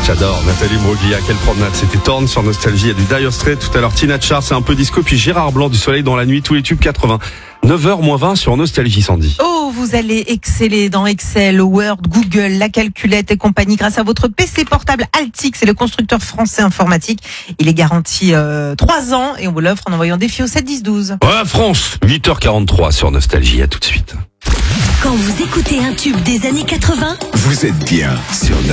J'adore Nathalie Broglia, quelle promenade. C'était Torn sur Nostalgie, il y a du Dire Straits tout à l'heure, Tina Charles, c'est un peu disco, puis Gérard Blanc du Soleil dans la nuit, tous les tubes 80. 9h-20 sur Nostalgie, Sandy. Oh, vous allez exceller dans Excel, Word, Google, la calculette et compagnie grâce à votre PC portable Altix, c'est le constructeur français informatique. Il est garanti 3 ans et on vous l'offre en envoyant défi au 7-10-12. Ouais, France, 8h43 sur Nostalgie, à tout de suite. Quand vous écoutez un tube des années 80, Vous êtes bien sur